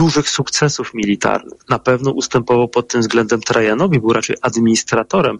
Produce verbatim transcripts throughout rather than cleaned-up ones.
dużych sukcesów militarnych. Na pewno ustępował pod tym względem Trajanowi, był raczej administratorem.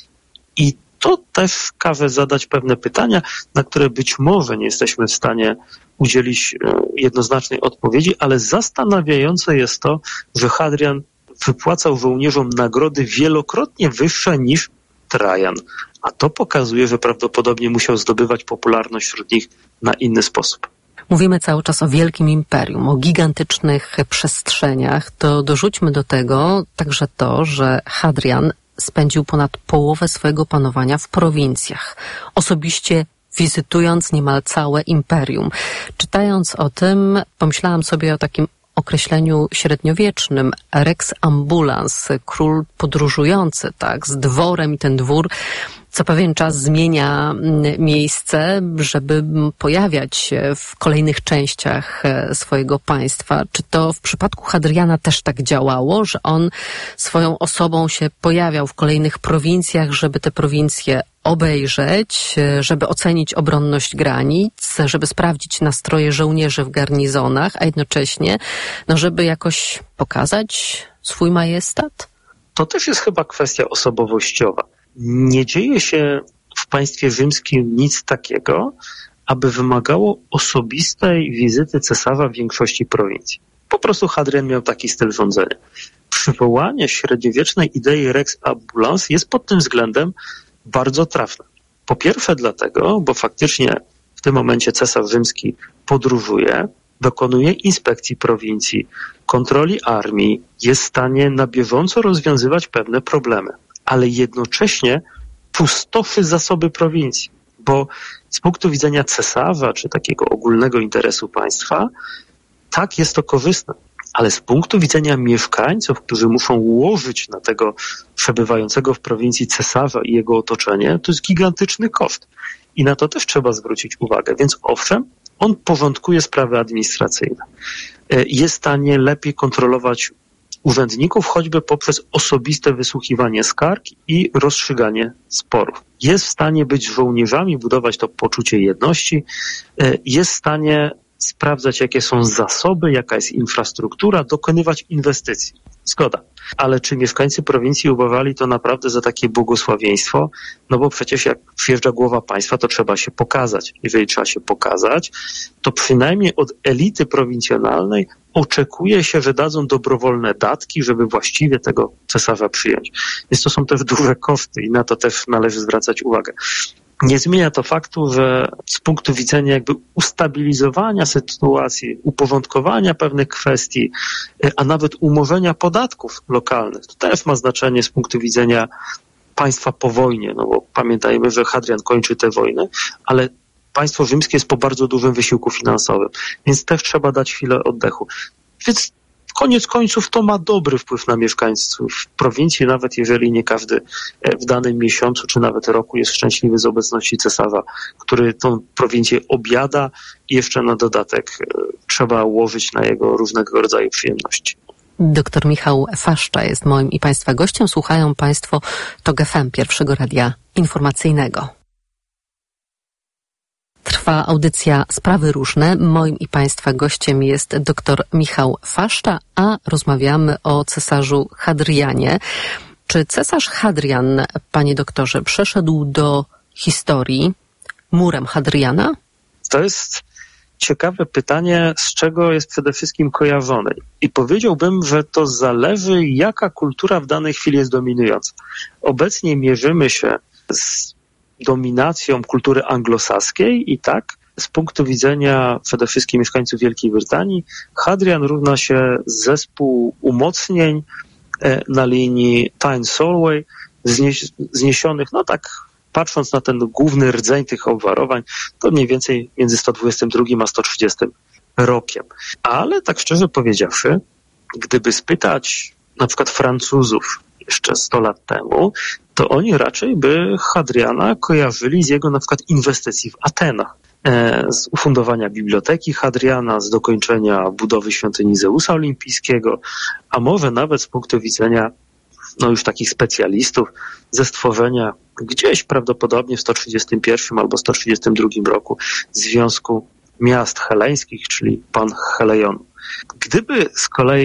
I to też każe zadać pewne pytania, na które być może nie jesteśmy w stanie udzielić jednoznacznej odpowiedzi, ale zastanawiające jest to, że Hadrian wypłacał żołnierzom nagrody wielokrotnie wyższe niż Trajan. A to pokazuje, że prawdopodobnie musiał zdobywać popularność wśród nich na inny sposób. Mówimy cały czas o wielkim imperium, o gigantycznych przestrzeniach. To dorzućmy do tego także to, że Hadrian spędził ponad połowę swojego panowania w prowincjach, osobiście wizytując niemal całe imperium. Czytając o tym, pomyślałam sobie o takim określeniu średniowiecznym rex ambulans, król podróżujący, tak, z dworem, i ten dwór co pewien czas zmienia miejsce, żeby pojawiać się w kolejnych częściach swojego państwa. Czy to w przypadku Hadriana też tak działało, że on swoją osobą się pojawiał w kolejnych prowincjach, żeby te prowincje obejrzeć, żeby ocenić obronność granic, żeby sprawdzić nastroje żołnierzy w garnizonach, a jednocześnie, no, żeby jakoś pokazać swój majestat? To też jest chyba kwestia osobowościowa. Nie dzieje się w państwie rzymskim nic takiego, aby wymagało osobistej wizyty cesarza w większości prowincji. Po prostu Hadrian miał taki styl rządzenia. Przywołanie średniowiecznej idei rex ambulans jest pod tym względem bardzo trafne. Po pierwsze dlatego, bo faktycznie w tym momencie cesarz rzymski podróżuje, dokonuje inspekcji prowincji, kontroli armii, jest w stanie na bieżąco rozwiązywać pewne problemy, ale jednocześnie pustoszy zasoby prowincji, bo z punktu widzenia cesarza czy takiego ogólnego interesu państwa, tak jest to korzystne, ale z punktu widzenia mieszkańców, którzy muszą łożyć na tego przebywającego w prowincji cesarza i jego otoczenie, to jest gigantyczny koszt. I na to też trzeba zwrócić uwagę. Więc owszem, on porządkuje sprawy administracyjne. Jest w stanie lepiej kontrolować urzędników, choćby poprzez osobiste wysłuchiwanie skarg i rozstrzyganie sporów. Jest w stanie być z żołnierzami, budować to poczucie jedności. Jest w stanie sprawdzać, jakie są zasoby, jaka jest infrastruktura, dokonywać inwestycji. Zgoda. Ale czy mieszkańcy prowincji uważali to naprawdę za takie błogosławieństwo? No bo przecież jak przyjeżdża głowa państwa, to trzeba się pokazać. Jeżeli trzeba się pokazać, to przynajmniej od elity prowincjonalnej oczekuje się, że dadzą dobrowolne datki, żeby właściwie tego cesarza przyjąć. Więc to są też duże koszty i na to też należy zwracać uwagę. Nie zmienia to faktu, że z punktu widzenia jakby ustabilizowania sytuacji, uporządkowania pewnych kwestii, a nawet umorzenia podatków lokalnych, to też ma znaczenie z punktu widzenia państwa po wojnie, no bo pamiętajmy, że Hadrian kończy tę wojnę, ale państwo rzymskie jest po bardzo dużym wysiłku finansowym, więc też trzeba dać chwilę oddechu. Więc koniec końców to ma dobry wpływ na mieszkańców prowincji, nawet jeżeli nie każdy w danym miesiącu czy nawet roku jest szczęśliwy z obecności cesarza, który tą prowincję objada i jeszcze na dodatek trzeba ułożyć na jego różnego rodzaju przyjemności. Doktor Michał Faszcza jest moim i Państwa gościem. Słuchają Państwo TOG F M, pierwszego radia informacyjnego. Trwa audycja Sprawy Różne. Moim i Państwa gościem jest dr Michał Faszcza, a rozmawiamy o cesarzu Hadrianie. Czy cesarz Hadrian, panie doktorze, przeszedł do historii murem Hadriana? To jest ciekawe pytanie, z czego jest przede wszystkim kojarzony. I powiedziałbym, że to zależy, jaka kultura w danej chwili jest dominująca. Obecnie mierzymy się z dominacją kultury anglosaskiej i tak z punktu widzenia przede wszystkim mieszkańców Wielkiej Brytanii Hadrian równa się zespół umocnień na linii Tyne-Solway zniesionych, no tak patrząc na ten główny rdzeń tych obwarowań, to mniej więcej między sto dwudziestym drugim a sto trzydziestym rokiem. Ale tak szczerze powiedziawszy, gdyby spytać na przykład Francuzów jeszcze sto lat temu, to oni raczej by Hadriana kojarzyli z jego na przykład inwestycji w Atenach, z ufundowania biblioteki Hadriana, z dokończenia budowy świątyni Zeusa Olimpijskiego, a może nawet z punktu widzenia no już takich specjalistów ze stworzenia gdzieś prawdopodobnie w sto trzydziestym pierwszym albo sto trzydziestym drugim roku Związku Miast Heleńskich, czyli Panhelejonu. Gdyby z kolei